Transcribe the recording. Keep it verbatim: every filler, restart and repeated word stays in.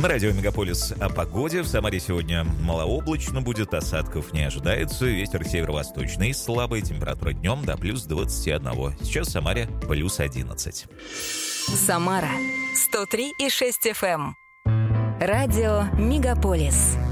На радио «Мегаполис» о погоде. В Самаре сегодня малооблачно будет, осадков не ожидается. Ветер северо-восточный, слабая температура днем до плюс двадцать один. Сейчас в Самаре плюс одиннадцать. Самара сто три и шесть эф эм. Радио «Мегаполис».